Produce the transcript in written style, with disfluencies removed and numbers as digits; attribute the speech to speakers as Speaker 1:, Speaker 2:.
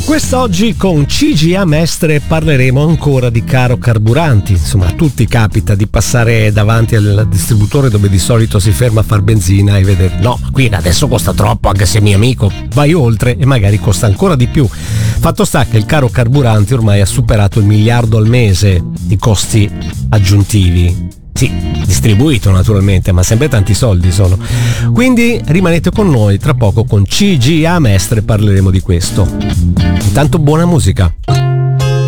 Speaker 1: Quest'oggi con CGA Mestre parleremo ancora di caro carburanti. Insomma, a tutti capita di passare davanti al distributore dove di solito si ferma a far benzina e vedere no, qui adesso costa troppo, anche se è mio amico. Vai oltre e magari costa ancora di più. Fatto sta che il caro carburanti ormai ha superato il miliardo al mese di costi aggiuntivi. Sì, distribuito naturalmente, ma sempre tanti soldi sono. Quindi rimanete con noi, tra poco con CGA Mestre parleremo di questo. Intanto buona musica.